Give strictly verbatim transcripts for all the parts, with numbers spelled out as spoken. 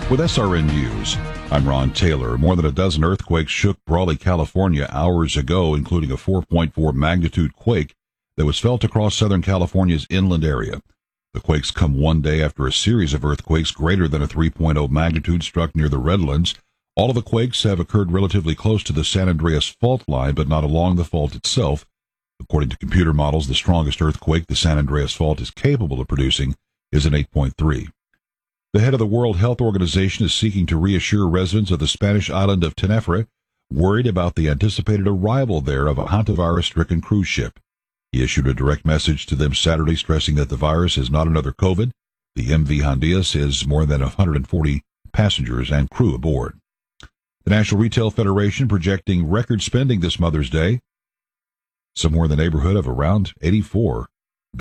With S R N News, I'm Ron Taylor. More than a dozen earthquakes shook Brawley, California hours ago, including a four point four magnitude quake that was felt across Southern California's inland area. The quakes come one day after a series of earthquakes greater than a three point oh magnitude struck near the Redlands. All of the quakes have occurred relatively close to the San Andreas fault line, but not along the fault itself. According to computer models, the strongest earthquake the San Andreas fault is capable of producing is an eight point three. The head of the World Health Organization is seeking to reassure residents of the Spanish island of Tenerife, worried about the anticipated arrival there of a hantavirus-stricken cruise ship. He issued a direct message to them Saturday stressing that the virus is not another COVID. The M V Hondias has more than one hundred forty passengers and crew aboard. The National Retail Federation projecting record spending this Mother's Day, somewhere in the neighborhood of around eighty-four.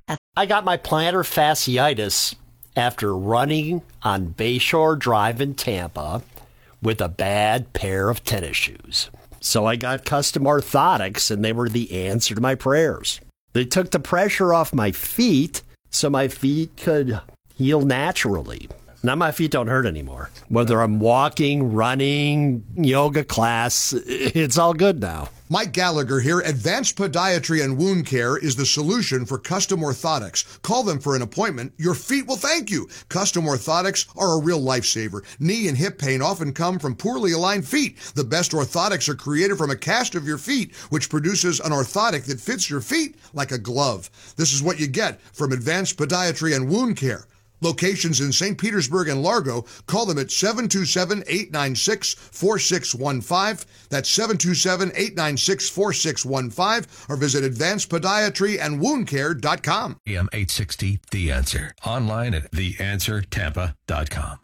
I got my plantar fasciitis after running on Bayshore Drive in Tampa with a bad pair of tennis shoes. So I got custom orthotics, and they were the answer to my prayers. They took the pressure off my feet so my feet could heal naturally. Now my feet don't hurt anymore. Whether I'm walking, running, yoga class, it's all good now. Mike Gallagher here. Advanced Podiatry and Wound Care is the solution for custom orthotics. Call them for an appointment. Your feet will thank you. Custom orthotics are a real lifesaver. Knee and hip pain often come from poorly aligned feet. The best orthotics are created from a cast of your feet, which produces an orthotic that fits your feet like a glove. This is what you get from Advanced Podiatry and Wound Care. Locations in Saint Petersburg and Largo. Call them at seven two seven, eight nine six, four six one five. That's seven two seven, eight nine six, four six one five, or visit advanced podiatry and wound care dot com. A M eight sixty, The Answer. Online at the answer tampa dot com.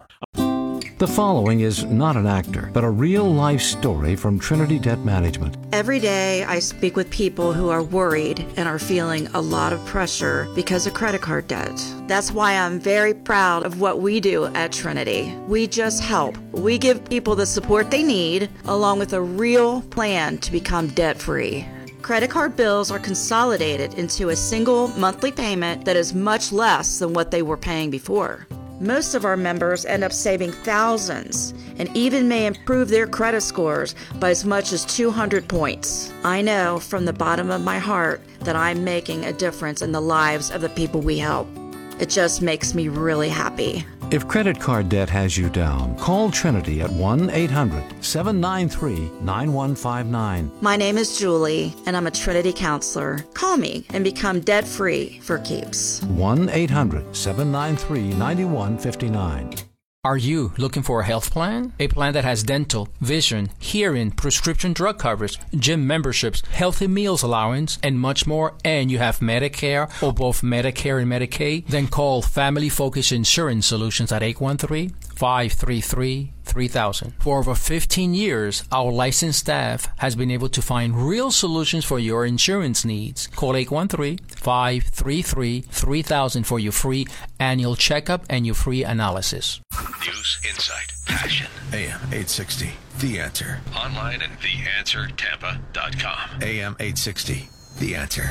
The following is not an actor, but a real-life story from Trinity Debt Management. Every day I speak with people who are worried and are feeling a lot of pressure because of credit card debt. That's why I'm very proud of what we do at Trinity. We just help. We give people the support they need, along with a real plan to become debt-free. Credit card bills are consolidated into a single monthly payment that is much less than what they were paying before. Most of our members end up saving thousands and even may improve their credit scores by as much as two hundred points. I know from the bottom of my heart that I'm making a difference in the lives of the people we help. It just makes me really happy. If credit card debt has you down, call Trinity at one eight hundred, seven nine three, nine one five nine. My name is Julie, and I'm a Trinity counselor. Call me and become debt-free for keeps. one eight hundred, seven nine three, nine one five nine. Are you looking for a health plan? A plan that has dental, vision, hearing, prescription drug coverage, gym memberships, healthy meals allowance, and much more, and you have Medicare or both Medicare and Medicaid? Then call Family Focus Insurance Solutions at eight one three, five three three, three thousand. For over fifteen years, our licensed staff has been able to find real solutions for your insurance needs. Call eight one three, five three three, three thousand for your free annual checkup and your free analysis. News, insight, passion. A M eight sixty, The Answer. Online at the answer tampa dot com. A M eight sixty, The Answer.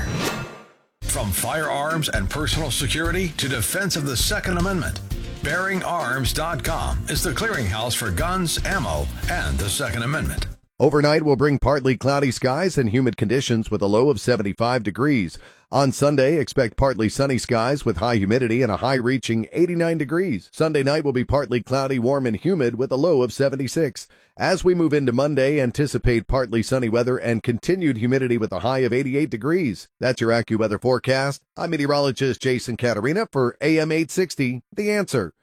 From firearms and personal security to defense of the Second Amendment, bearing arms dot com is the clearinghouse for guns, ammo, and the Second Amendment. Overnight will bring partly cloudy skies and humid conditions with a low of seventy-five degrees. On Sunday, expect partly sunny skies with high humidity and a high reaching eighty-nine degrees. Sunday night will be partly cloudy, warm, and humid with a low of seventy-six. As we move into Monday, anticipate partly sunny weather and continued humidity with a high of eighty-eight degrees. That's your AccuWeather forecast. I'm meteorologist Jason Caterina for A M eight sixty, The Answer.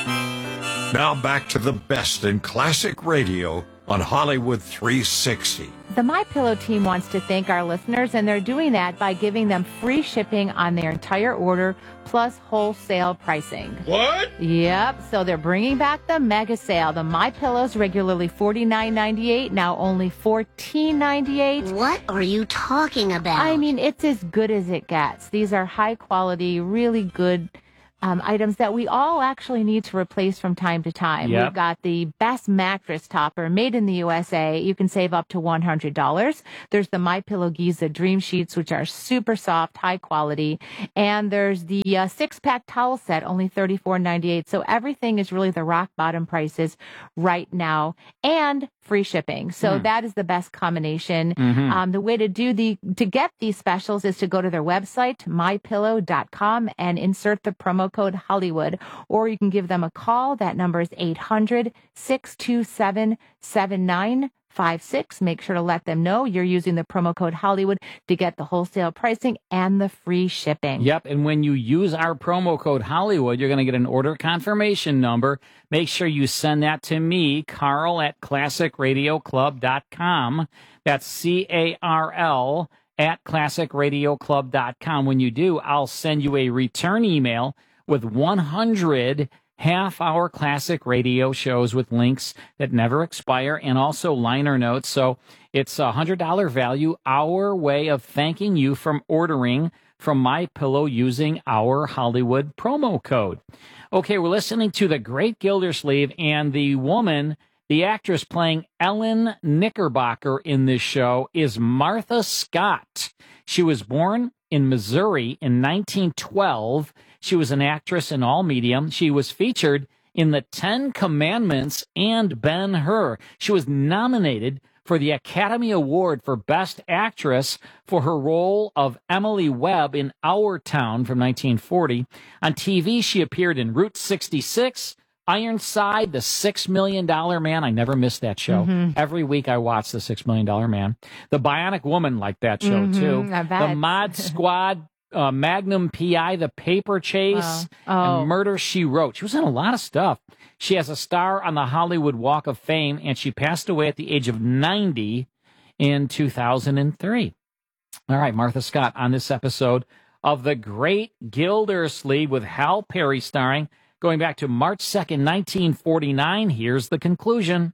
Now back to the best in classic radio on Hollywood three sixty. The MyPillow team wants to thank our listeners, and they're doing that by giving them free shipping on their entire order, plus wholesale pricing. What? Yep, so they're bringing back the mega sale. The MyPillows, regularly forty-nine ninety-eight, now only fourteen ninety-eight. What are you talking about? I mean, it's as good as it gets. These are high quality, really good um, items that we all actually need to replace from time to time. Yep. We've got the best mattress topper made in the U S A. You can save up to one hundred dollars. There's the MyPillow Giza Dream Sheets, which are super soft, high quality. And there's the uh, six-pack towel set, only thirty-four ninety-eight. So everything is really the rock bottom prices right now, and free shipping. So Mm. that is the best combination. Mhm. Um, the way to do the to get these specials is to go to their website, my pillow dot com, and insert the promo code Hollywood. Or you can give them a call. That number is eight hundred, six two seven, seven nine five six. Make sure to let them know you're using the promo code Hollywood to get the wholesale pricing and the free shipping. Yep, and when you use our promo code Hollywood, you're going to get an order confirmation number. Make sure you send that to me, Carl at classic radio club dot com. That's C A R L at classic radio club dot com. When you do, I'll send you a return email with one hundred half-hour classic radio shows with links that never expire and also liner notes. So it's a one hundred dollars value, our way of thanking you from ordering from MyPillow using our Hollywood promo code. Okay, we're listening to The Great Gildersleeve, and the woman, the actress playing Ellen Knickerbocker in this show is Martha Scott. She was born in Missouri in nineteen twelve. She was an actress in all media. She was featured in The Ten Commandments and Ben-Hur. She was nominated for the Academy Award for Best Actress for her role of Emily Webb in Our Town from nineteen forty. On T V, she appeared in Route sixty-six, Ironside, The Six Million Dollar Man. I never missed that show. Mhm. Every week I watch The Six Million Dollar Man. The Bionic Woman liked that show, Mhm, too. I bet. The Mod Squad, uh, Magnum P I, The Paper Chase, Wow. Oh. and Murder, She Wrote. She was in a lot of stuff. She has a star on the Hollywood Walk of Fame, and she passed away at the age of ninety in two thousand three. All right, Martha Scott on this episode of The Great Gildersleeve with Hal Perry starring. Going back to March second, nineteen forty-nine, here's the conclusion.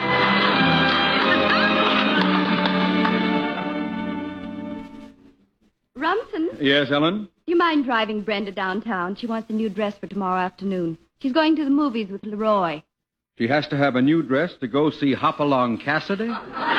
Rumson, Yes, Ellen? you mind driving Brenda downtown? She wants a new dress for tomorrow afternoon. She's going to the movies with Leroy. She has to have a new dress to go see Hopalong Cassidy?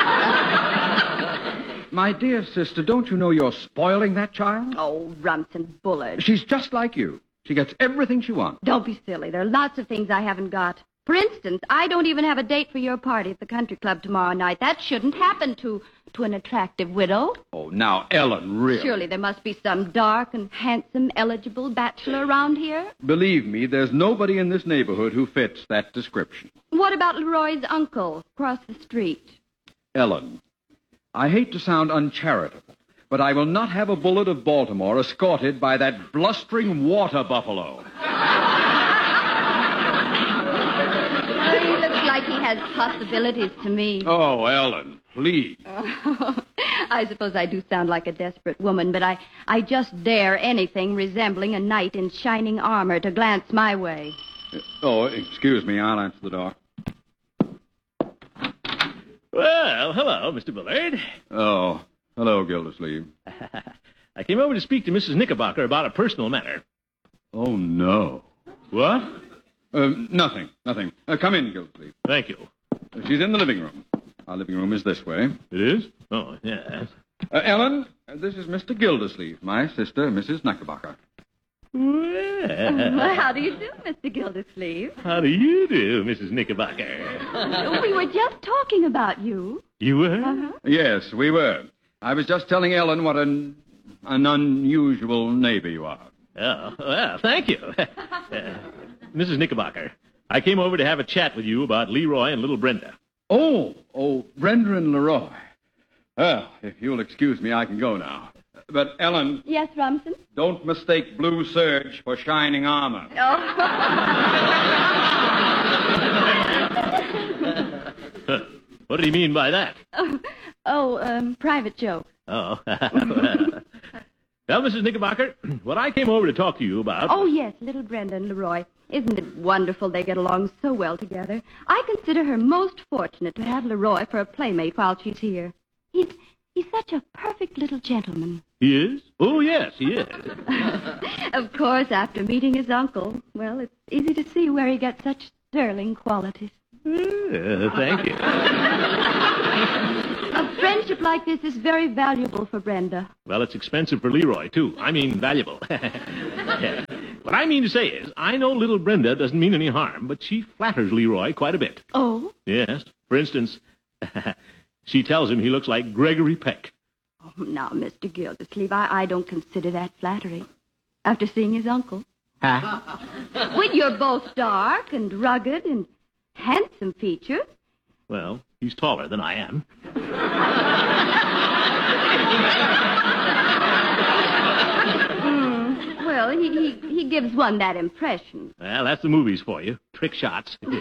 My dear sister, don't you know you're spoiling that child? Oh, Rumson Bullard. She's just like you. She gets everything she wants. Don't be silly. There are lots of things I haven't got. For instance, I don't even have a date for your party at the country club tomorrow night. That shouldn't happen to, to an attractive widow. Oh, now, Ellen, really. Surely there must be some dark and handsome, eligible bachelor around here. Believe me, there's nobody in this neighborhood who fits that description. What about Leroy's uncle across the street? Ellen, I hate to sound uncharitable, but I will not have a bullet of Baltimore escorted by that blustering water buffalo. He looks like he has possibilities to me. Oh, Ellen, please. I suppose I do sound like a desperate woman, but I, I just dare anything resembling a knight in shining armor to glance my way. Oh, excuse me, I'll answer the door. Well, hello, Mister Bullard. Oh, hello, Gildersleeve. I came over to speak to Missus Knickerbocker about a personal matter. Oh, no. What? Uh, nothing, nothing. Uh, come in, Gildersleeve. Thank you. Uh, she's in the living room. Our living room is this way. It is? Oh, yes. Uh, Ellen, uh, this is Mister Gildersleeve, my sister, Missus Knickerbocker. Well, How do you do, Mister Gildersleeve? how do you do, Missus Knickerbocker? We were just talking about you. You were? Uh-huh. Yes, we were. I was just telling Ellen what an, an unusual neighbor you are. Oh, well, thank you. Uh, Missus Knickerbocker, I came over to have a chat with you about Leroy and little Brenda. Oh, oh, Brenda and Leroy. Well, if you'll excuse me, I can go now. But, Ellen, Yes, Rumson? don't mistake blue serge for shining armor. What did he mean by that? Oh, oh um, private joke. Oh, well, well, Missus Knickerbocker, what I came over to talk to you about... Oh, yes, little Brenda and Leroy. Isn't it wonderful they get along so well together? I consider her most fortunate to have Leroy for a playmate while she's here. He's, he's He's such a perfect little gentleman. He is? Oh, yes, he is. Of course, after meeting his uncle, well, it's easy to see where he gets such sterling qualities. Uh, thank you. A friendship like this is very valuable for Brenda. Well, it's expensive for Leroy, too. I mean, valuable. What I mean to say is, I know little Brenda doesn't mean any harm, but she flatters Leroy quite a bit. Oh? Yes. For instance, she tells him he looks like Gregory Peck. Oh, now, Mister Gildersleeve, I, I don't consider that flattery. After seeing his uncle. Huh? Well, you're both dark and rugged and handsome featured. Well, he's taller than I am. mm, well, he, he, he gives one that impression. Well, that's the movies for you. Trick shots. Oh,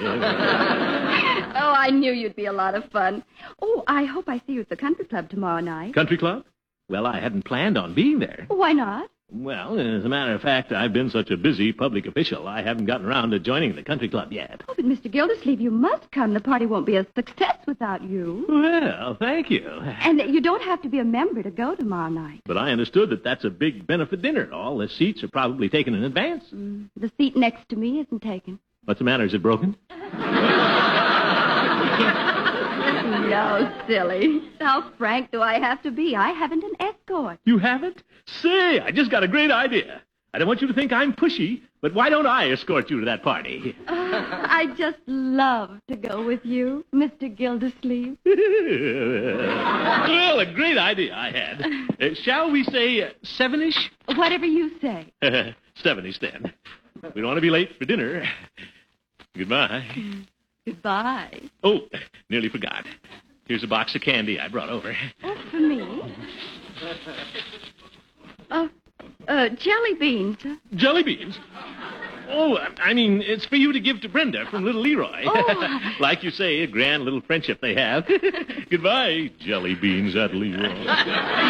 I knew you'd be a lot of fun. Oh, I hope I see you at the country club tomorrow night. Country club? Well, I hadn't planned on being there. Why not? Well, as a matter of fact, I've been such a busy public official, I haven't gotten around to joining the country club yet. Oh, but Mister Gildersleeve, you must come. The party won't be a success without you. Well, thank you. And you don't have to be a member to go tomorrow night. But I understood that that's a big benefit dinner. All the seats are probably taken in advance. Mm, the seat next to me isn't taken. What's the matter? Is it broken? No, silly. How frank do I have to be? I haven't an escort. You haven't? Say, I just got a great idea. I don't want you to think I'm pushy, but why don't I escort you to that party? Uh, I just love to go with you, Mister Gildersleeve. Well, a great idea I had. Uh, shall we say uh, seven-ish? Whatever you say. Seven-ish, then. We don't want to be late for dinner. Goodbye. Goodbye. Oh, nearly forgot. Here's a box of candy I brought over. Oh, for me? Uh, uh, jelly beans. Jelly beans? Oh, I mean, it's for you to give to Brenda from little Leroy. Oh. Like you say, a grand little friendship they have. Goodbye, jelly beans at Leroy.